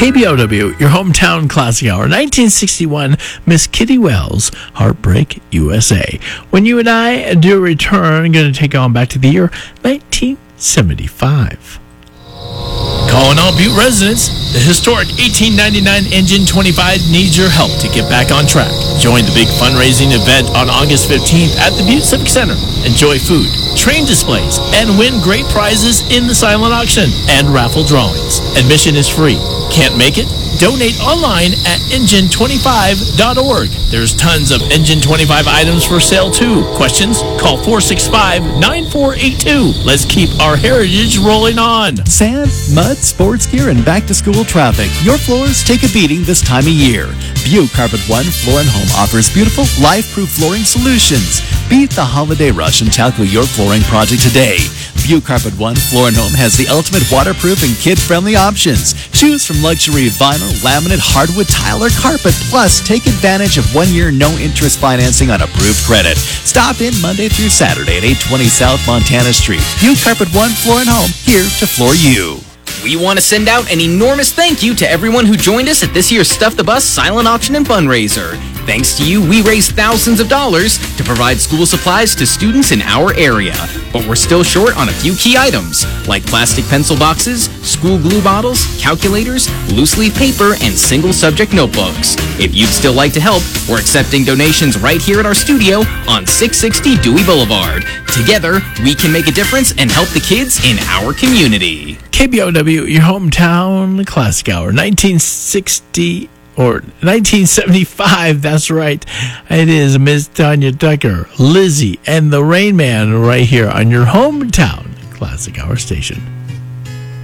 KBOW, your hometown classic hour, 1961, Miss Kitty Wells, Heartbreak USA. When you and I do a return, going to take on back to the year 1975. Calling all Butte residents, the historic 1899 Engine 25 needs your help to get back on track. Join the big fundraising event on August 15th at the Butte Civic Center. Enjoy food, train displays, and win great prizes in the silent auction and raffle drawings. Admission is free. Can't make it? Donate online at engine25.org. There's tons of Engine 25 items for sale too. Questions? Call 465-9482. Let's keep our heritage rolling on. Sand, mud, sports gear, and back-to-school traffic. Your floors take a beating this time of year. Butte Carpet One Floor & Home offers beautiful, life-proof flooring solutions. Beat the holiday rush and tackle your flooring project today. Butte Carpet One Floor & Home has the ultimate waterproof and kid-friendly options. Choose from luxury vinyl, laminate, hardwood, tile, or carpet. Plus, take advantage of 1-year no-interest financing on approved credit. Stop in Monday through Saturday at 820 South Montana Street. Butte Carpet One Floor & Home, here to floor you. We want to send out an enormous thank you to everyone who joined us at this year's Stuff the Bus silent auction and fundraiser. Thanks to you, we raised thousands of dollars to provide school supplies to students in our area. But we're still short on a few key items, like plastic pencil boxes, school glue bottles, calculators, loose leaf paper, and single-subject notebooks. If you'd still like to help, we're accepting donations right here at our studio on 660 Dewey Boulevard. Together, we can make a difference and help the kids in our community. KBOW, your hometown classic hour, 1960 or 1975. That's right. It is Ms. Tanya Tucker, Lizzie, and the Rain Man right here on your hometown classic hour station.